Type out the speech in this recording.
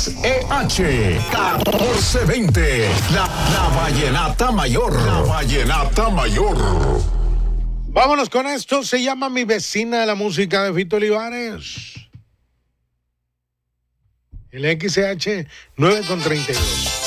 XEH 1420, la Vallenata Mayor. La Vallenata Mayor. Vámonos con esto, se llama Mi Vecina, la música de Fito Olivares. El XH 9:32.